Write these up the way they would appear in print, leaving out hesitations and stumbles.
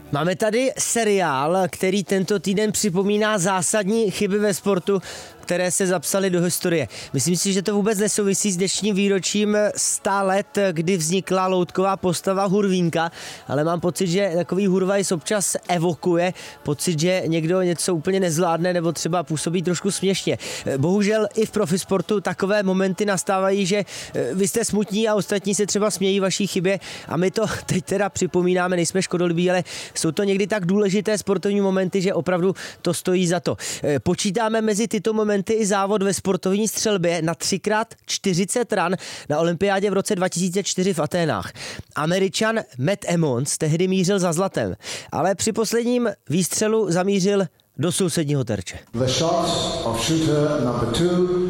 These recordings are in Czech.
Máme tady seriál, který tento týden připomíná zásadní chyby ve sportu, které se zapsaly do historie. Myslím si, že to vůbec nesouvisí s dnešním výročím 100 let, kdy vznikla loutková postava Hurvínka, ale mám pocit, že takový Hurvajs občas evokuje pocit, že někdo něco úplně nezvládne nebo třeba působí trošku směšně. Bohužel i v profisportu takové momenty nastávají, že vy jste smutní a ostatní se třeba smějí vaší chybě a my to teď teda připomínáme, nejsme škodolibí, ale jsou to někdy tak důležité sportovní momenty, že opravdu to stojí za to. Počítáme mezi tyto momenty i závod ve sportovní střelbě na 3x40 ran na olympiádě v roce 2004 v Aténách. Američan Matt Emmons tehdy mířil za zlatem, ale při posledním výstřelu zamířil do sousedního terče. The shot of shooter number 2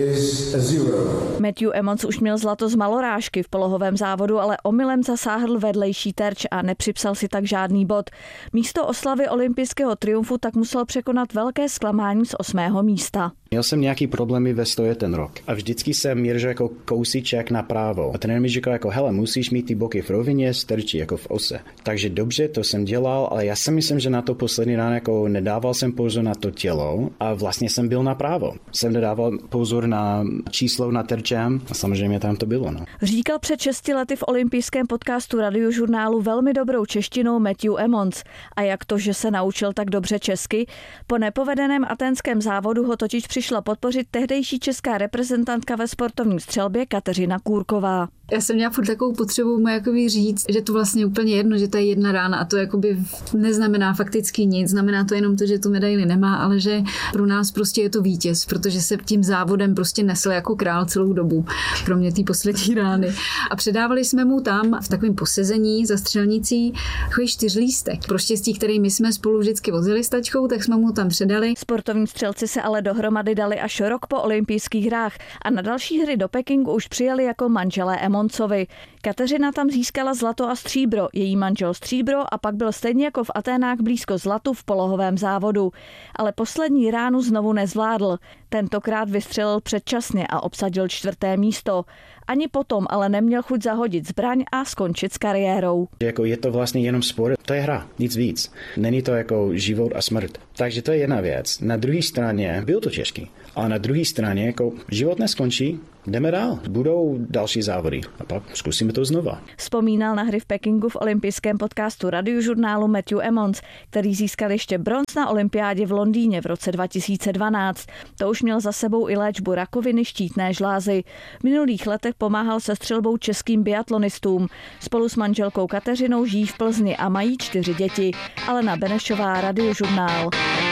is a 0. Matthew Emmons už měl zlato z malorážky v polohovém závodu, ale omylem zasáhl vedlejší terč a nepřipsal si tak žádný bod. Místo oslavy olympijského triumfu tak musel překonat velké zklamání z 8. místa. Měl jsem nějaký problémy ve stoje ten rok a vždycky jsem měřil jako kousíček napravo. A trenér mi říkal jako hele, musíš mít ty boky v rovině, strčí jako v ose. Takže dobře, to jsem dělal, ale já si myslím, že na to poslední rán jako nedával jsem pozor na to tělo a vlastně jsem byl napravo. Jsem nedával pozor na číslo na terčem a samozřejmě tam to bylo. No. Říkal před 6 lety v olympijském podcastu Radiožurnálu velmi dobrou češtinou Matthew Emmons. A jak to, že se naučil tak dobře česky? Po nepovedeném aténském závodu ho totiž přišla podpořit tehdejší česká reprezentantka ve sportovní střelbě Kateřina Kůrková. Já jsem měla furt takovou potřebu mu jakoby říct, že to vlastně úplně jedno, že to je jedna rána a to jakoby neznamená fakticky nic, znamená to jenom to, že tu medaili nemá, ale že pro nás prostě je to vítěz, protože se tím závodem prostě nesl jako král celou dobu, kromě té poslední rány. A předávali jsme mu tam v takovém posezení za střelnicí takový 4lístek. Pro štěstí, který my jsme spolu vždycky vozili s tačkou, tak jsme mu tam předali. Sportovní střelci se ale dohromady dali až rok po olympijských hrách a na další hry do Pekingu už přijeli jako manželé Emmonsovi. Kateřina tam získala zlato a stříbro, její manžel stříbro a pak byl stejně jako v Aténách blízko zlatu v polohovém závodu. Ale poslední ránu znovu nezvládl. Tentokrát vystřelil předčasně a obsadil 4. místo. Ani potom ale neměl chuť zahodit zbraň a skončit s kariérou. Jako je to vlastně jenom sport, to je hra, nic víc. Není to jako život a smrt. Takže to je jedna věc. Na druhé straně byl to těžký. A na druhé straně jako život neskončí, jdeme dál. Budou další závody a pak zkusíme to znova. Vzpomínal na hry v Pekingu v olympijském podcastu Radiožurnálu Matthew Emmons, který získal ještě bronz na olympiádě v Londýně v roce 2012. To už měl za sebou i léčbu rakoviny štítné žlázy. V minulých letech pomáhal se střelbou českým biatlonistům. Spolu s manželkou Kateřinou žijí v Plzni a mají 4 děti. Alena Benešová, Radiožurnál.